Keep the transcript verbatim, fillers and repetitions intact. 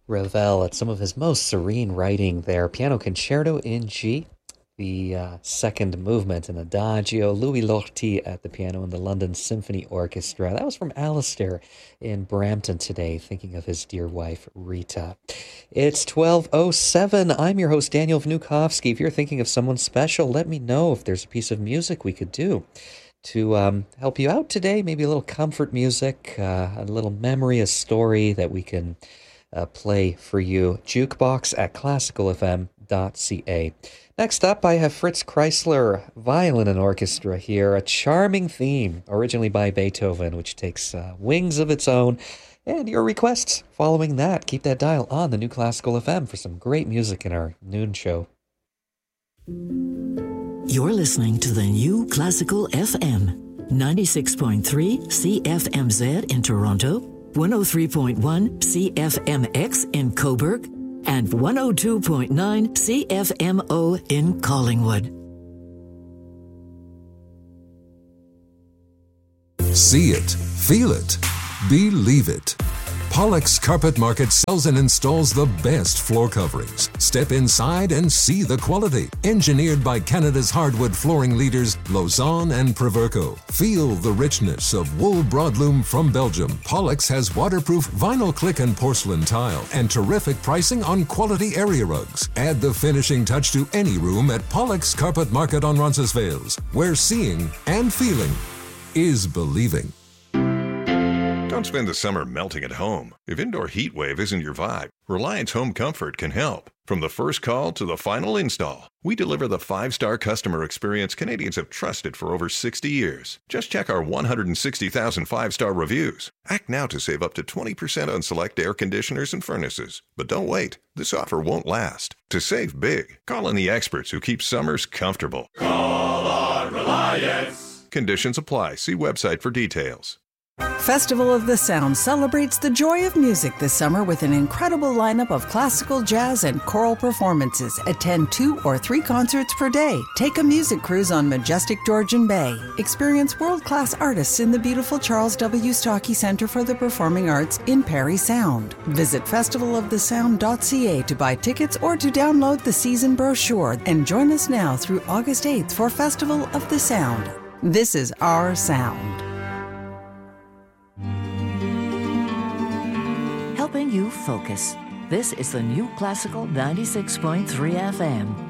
Ravel at some of his most serene writing there. Piano Concerto in G, the uh, second movement, and Adagio. Louis Lortie at the piano in the London Symphony Orchestra. That was from Alistair in Brampton today, thinking of his dear wife, Rita. It's twelve oh seven. I'm your host, Daniel Vnukovsky. If you're thinking of someone special, let me know if there's a piece of music we could do to um, help you out today. Maybe a little comfort music, uh, a little memory, a story that we can uh, play for you. Jukebox at classical f m dot c a. Next up, I have Fritz Kreisler Violin and Orchestra here, a charming theme originally by Beethoven, which takes uh, wings of its own. And your requests following that. Keep that dial on the New Classical F M for some great music in our noon show. You're listening to the New Classical F M, ninety-six point three C F M Z in Toronto, one oh three point one C F M X in Cobourg, and one oh two point nine C F M O in Collingwood. See it, feel it, believe it. Pollock's Carpet Market sells and installs the best floor coverings. Step inside and see the quality. Engineered by Canada's hardwood flooring leaders, Lausanne and Proverco. Feel the richness of wool broadloom from Belgium. Pollock's has waterproof vinyl click and porcelain tile and terrific pricing on quality area rugs. Add the finishing touch to any room at Pollock's Carpet Market on Roncesvalles, where seeing and feeling is believing. Don't spend the summer melting at home. If indoor heat wave isn't your vibe, Reliance Home Comfort can help. From the first call to the final install, we deliver the five-star customer experience Canadians have trusted for over sixty years. Just check our one hundred sixty thousand five-star reviews. Act now to save up to twenty percent on select air conditioners and furnaces. But don't wait. This offer won't last. To save big, call in the experts who keep summers comfortable. Call on Reliance. Conditions apply. See website for details. Festival of the Sound celebrates the joy of music this summer with an incredible lineup of classical, jazz, and choral performances. Attend two or three concerts per day. Take a music cruise on majestic Georgian Bay. Experience world-class artists in the beautiful Charles W. Stockey Centre for the Performing Arts in Parry Sound. Visit festival of the sound dot c a to buy tickets or to download the season brochure. And join us now through August eighth for Festival of the Sound. This is our sound. Helping you focus. This is the New Classical ninety-six point three F M.